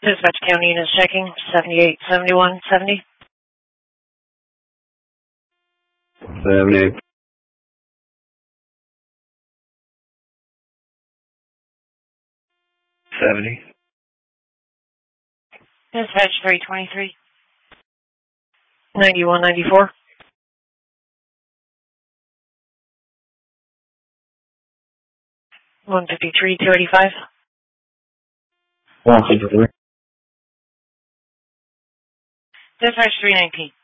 Dispatch County units checking 787170. 78. Dispatch 323. 9194. 153 285. 153. Dispatch 319.